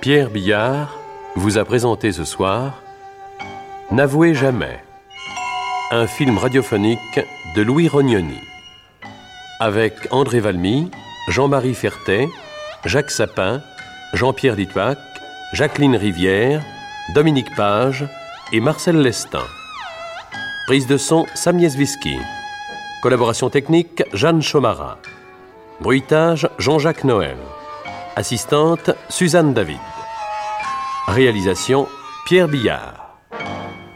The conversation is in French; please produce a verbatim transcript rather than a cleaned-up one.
Pierre Billard vous a présenté ce soir N'avouez jamais, un film radiophonique de Louis Rognoni, avec André Valmy, Jean-Marie Fertet, Jacques Sapin, Jean-Pierre Ditwac, Jacqueline Rivière, Dominique Page et Marcel Lestin. Prise de son Sam Nieswiski. Collaboration technique Jeanne Chomara. Bruitage Jean-Jacques Noël. Assistante Suzanne David. Réalisation Pierre Billard.